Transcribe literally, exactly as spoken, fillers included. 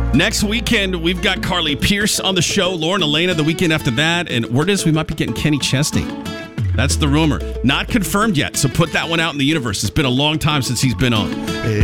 Next weekend, we've got Carly Pierce on the show, Lauren Elena the weekend after that, and word is we might be getting Kenny Chesney. That's the rumor. Not confirmed yet, so put that one out in the universe. It's been a long time since he's been on.